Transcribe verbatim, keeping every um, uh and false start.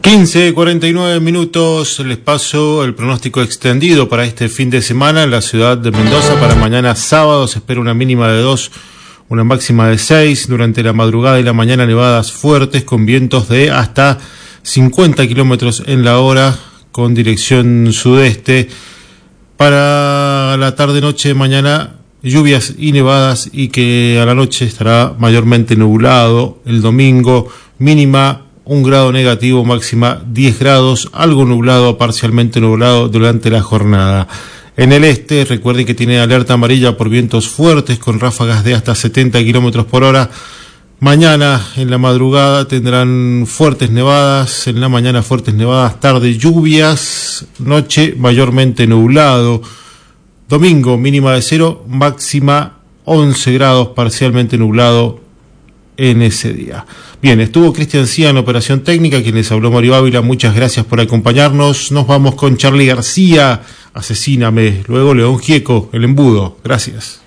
quince, cuarenta y nueve minutos, les paso el pronóstico extendido para este fin de semana en la ciudad de Mendoza. Para mañana sábado se espera una mínima de dos, una máxima de seis. Durante la madrugada y la mañana nevadas fuertes con vientos de hasta cincuenta kilómetros en la hora con dirección sudeste. Para la tarde-noche de mañana lluvias y nevadas, y que a la noche estará mayormente nublado. El domingo mínima un grado negativo, máxima diez grados, algo nublado, parcialmente nublado durante la jornada. En el este, recuerden que tiene alerta amarilla por vientos fuertes con ráfagas de hasta setenta kilómetros por hora. Mañana en la madrugada tendrán fuertes nevadas, en la mañana fuertes nevadas, tarde lluvias, noche mayormente nublado. Domingo mínima de cero, máxima once grados, parcialmente nublado en ese día. Bien, estuvo Cristian Cía en operación técnica, quien les habló Mario Ávila. Muchas gracias por acompañarnos. Nos vamos con Charly García, Asesíname. Luego León Gieco, El Embudo. Gracias.